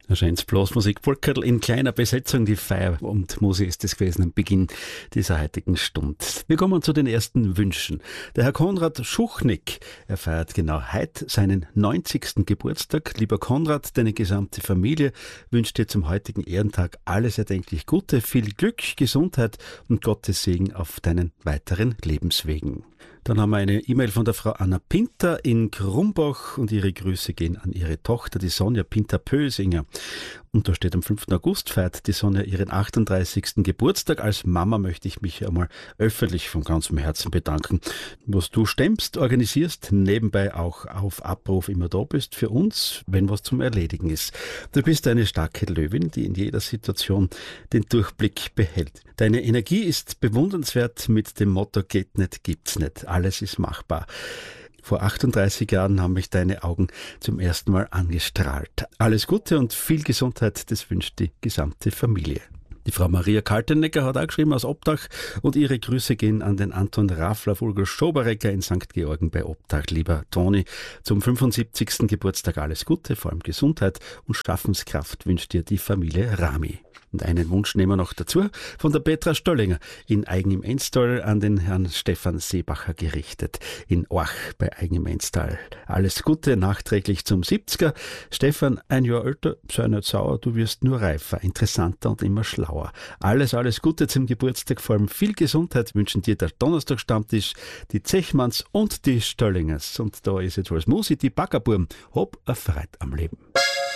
Ein schönes Blasmusik, Polkerl in kleiner Besetzung, die Feier und Musik ist das gewesen am Beginn dieser heutigen Stunde. Wir kommen zu den ersten Wünschen. Der Herr Konrad Schuchnick, er feiert genau heute seinen 90. Geburtstag. Lieber Konrad, deine gesamte Familie wünscht dir zum heutigen Ehrentag alles erdenklich Gute, viel Glück, Gesundheit und Gottes Segen auf deinen weiteren Lebenswegen. Dann haben wir eine E-Mail von der Frau Anna Pinter in Krumbach und ihre Grüße gehen an ihre Tochter, die Sonja Pinter-Pösinger. Und da steht, am 5. August feiert die Sonja ihren 38. Geburtstag. Als Mama möchte ich mich einmal öffentlich von ganzem Herzen bedanken, was du stemmst, organisierst, nebenbei auch auf Abruf immer da bist für uns, wenn was zum Erledigen ist. Du bist eine starke Löwin, die in jeder Situation den Durchblick behält. Deine Energie ist bewundernswert mit dem Motto geht nicht, gibt's nicht. Alles ist machbar. Vor 38 Jahren haben mich deine Augen zum ersten Mal angestrahlt. Alles Gute und viel Gesundheit, das wünscht die gesamte Familie. Die Frau Maria Kaltenecker hat auch geschrieben aus Obdach und ihre Grüße gehen an den Anton Raffler Vulgo Schoberecker in St. Georgen bei Obdach. Lieber Toni, zum 75. Geburtstag alles Gute, vor allem Gesundheit und Schaffenskraft wünscht dir die Familie Rami. Und einen Wunsch nehmen wir noch dazu, von der Petra Stollinger in Eigen im Enstal an den Herrn Stefan Seebacher gerichtet, in Orch bei Eigen im Enstal. Alles Gute nachträglich zum 70er. Stefan, ein Jahr älter, sei nicht sauer, du wirst nur reifer, interessanter und immer schlauer. Alles Gute zum Geburtstag, vor allem viel Gesundheit wünschen dir der Donnerstag-Stammtisch, die Zechmanns und die Stollingers. Und da ist jetzt als Musik die Baggerburm. Hab a Freude am Leben.